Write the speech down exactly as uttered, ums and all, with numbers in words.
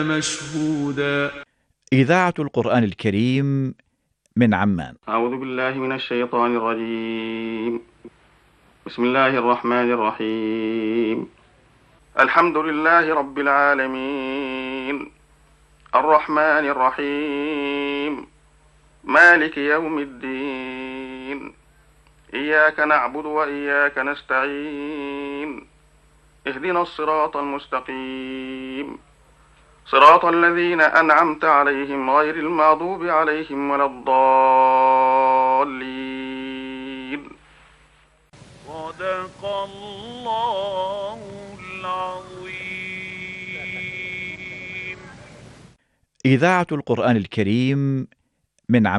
مشهودا. إذاعة القرآن الكريم من عمان. أعوذ بالله من الشيطان الرجيم. بسم الله الرحمن الرحيم. الحمد لله رب العالمين، الرحمن الرحيم، مالك يوم الدين، إياك نعبد وإياك نستعين، اهدنا الصراط المستقيم، صراط الذين أنعمت عليهم غير المغضوب عليهم ولا الضالين. صدق الله العظيم. إذاعة القرآن الكريم من عمان.